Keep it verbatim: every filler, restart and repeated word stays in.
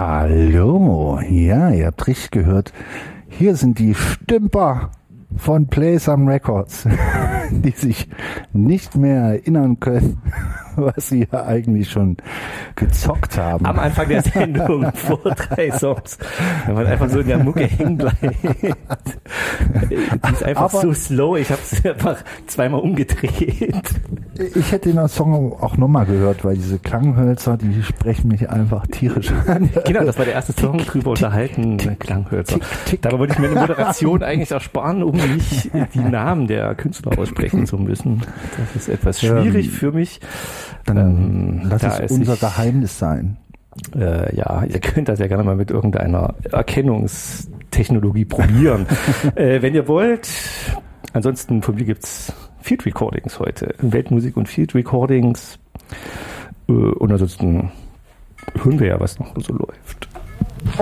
Hallo, ja, ihr habt richtig gehört. Hier sind die Stümper von Play Some Records, die sich nicht mehr erinnern können, was sie ja eigentlich schon gezockt haben. Am Anfang der Sendung vor drei Songs, wenn man einfach so in der Mucke hängen bleibt. Die ist einfach Aber so slow, ich habe es einfach zweimal umgedreht. Ich hätte den Song auch nochmal gehört, weil diese Klanghölzer, die sprechen mich einfach tierisch an. Genau, das war der erste Song, drüber unterhalten, Klanghölzer. Tick, tick. Dabei wollte ich mir eine Moderation eigentlich ersparen, um nicht die Namen der Künstler aussprechen zu müssen. Das ist etwas schwierig ähm, für mich. Dann ähm, lass da es unser ich, Geheimnis sein. Äh, ja, ihr könnt das ja gerne mal mit irgendeiner Erkennungstechnologie probieren, äh, wenn ihr wollt. Ansonsten von mir gibt's Field Recordings heute. Weltmusik und Field Recordings. Äh, und ansonsten hören wir ja, was noch so läuft.